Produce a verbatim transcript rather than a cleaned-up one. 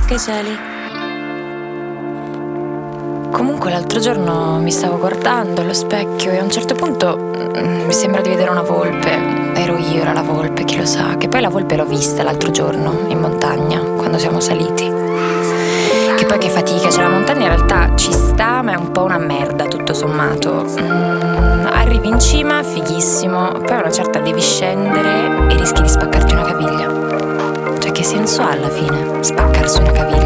che cieli. Comunque l'altro giorno mi stavo guardando allo specchio e a un certo punto mm, mi sembra di vedere una volpe. Ero io, era la volpe, chi lo sa. Che poi la volpe l'ho vista l'altro giorno in montagna, quando siamo saliti. Che poi che fatica, cioè la montagna in realtà ci sta, ma è un po' una merda tutto sommato. Mm, arrivi in cima, fighissimo, poi a una certa devi scendere e rischi di spaccarti una caviglia. Cioè che senso ha alla fine spaccarsi una caviglia?